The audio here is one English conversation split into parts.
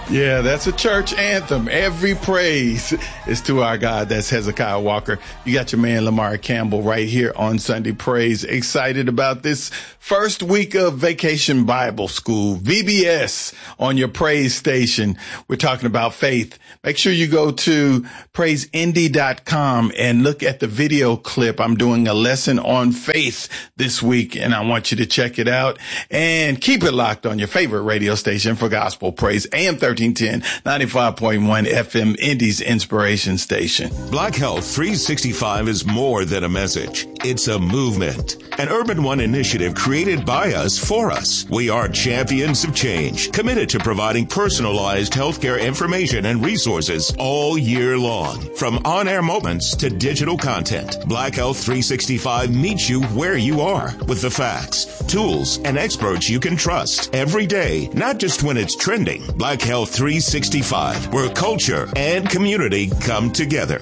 Yeah, that's a church anthem. Every praise is to our God. That's Hezekiah Walker. You got your man Lamar Campbell right here on Sunday Praise. Excited about this first week of Vacation Bible School, VBS, on your praise station. We're talking about faith. Make sure you go to praiseindy.com and look at the video clip. I'm doing a lesson on faith this week, and I want you to check it out. And keep it locked on your favorite radio station for gospel praise, AM 1310, 95.1 FM, Indy's Inspiration Station. Black Health 365 is more than a message. It's a movement. An Urban One initiative created by us for us. We are champions of change, committed to providing personalized healthcare information and resources all year long. From on-air moments to digital content, Black Health 365 meets you where you are with the facts, tools, and experts you can trust every day, not just when it's trending. Black Health 365, where culture and community come together.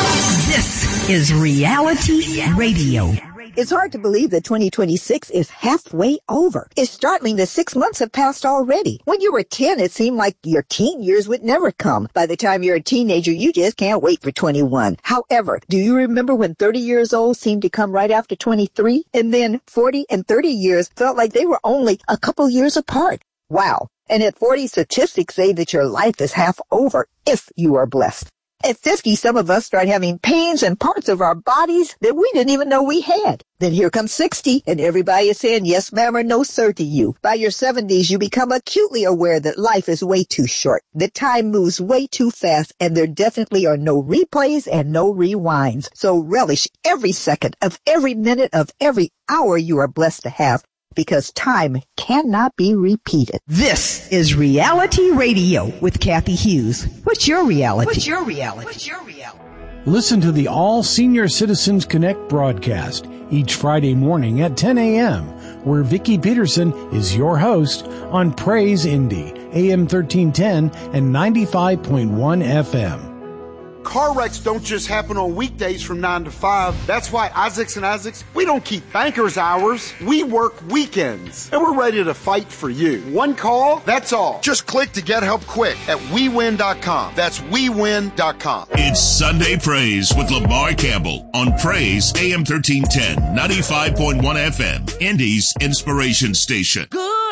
This is Reality Radio. It's hard to believe that 2026 is halfway over. It's startling that 6 months have passed already. When you were 10, it seemed like your teen years would never come. By the time you're a teenager, you just can't wait for 21. However, do you remember when 30 years old seemed to come right after 23? And then 40 and 30 years felt like they were only a couple years apart. Wow. And at 40, statistics say that your life is half over if you are blessed. At 50, some of us start having pains in parts of our bodies that we didn't even know we had. Then here comes 60, and everybody is saying yes, ma'am, or no, sir to you. By your 70s, you become acutely aware that life is way too short, that time moves way too fast, and there definitely are no replays and no rewinds. So relish every second of every minute of every hour you are blessed to have, because time cannot be repeated. This is Reality Radio with Kathy Hughes. What's your reality? What's your reality? What's your reality? Listen to the All Senior Citizens Connect broadcast each Friday morning at 10 a.m., where Vicki Peterson is your host on Praise Indy, AM 1310 and 95.1 FM. Car wrecks don't just happen on weekdays from 9 to 5. That's why Isaacs and Isaacs, we don't keep bankers' hours. We work weekends. And we're ready to fight for you. One call, that's all. Just click to get help quick at WeWin.com. That's WeWin.com. It's Sunday Praise with Lamar Campbell on Praise AM 1310, 95.1 FM, Indy's Inspiration Station. Good